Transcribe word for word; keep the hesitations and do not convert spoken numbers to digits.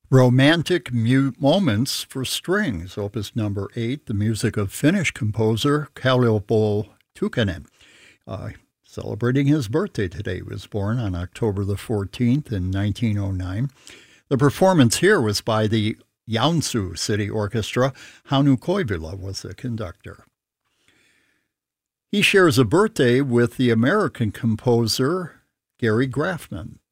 Romantic mu- Moments for Strings, Opus number eight, the music of Finnish composer Kalliopo Tukkanen. Uh, celebrating his birthday today. He was born on October the fourteenth in nineteen oh nine. The performance here was by the Joensuu City Orchestra. Hannu Koivula was the conductor. He shares a birthday with the American composer Gary Graffman.